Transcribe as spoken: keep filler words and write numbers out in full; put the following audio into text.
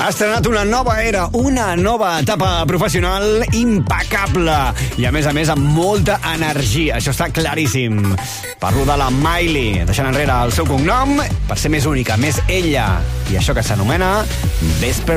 Ha estrenat una nova era, una nova etapa professional impecable i, a més a més, amb molta energia. Això està claríssim. Parlo de la Miley, deixant enrere el seu cognom per ser més única, més ella. I això que s'anomena Vesper